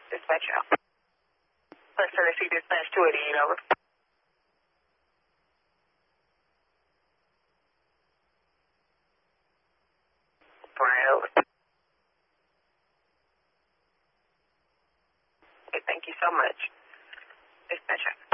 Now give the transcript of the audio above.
Dispatch out. Let's see dispatch 288, over. Brian, over. Okay, thank you so much. Dispatch out.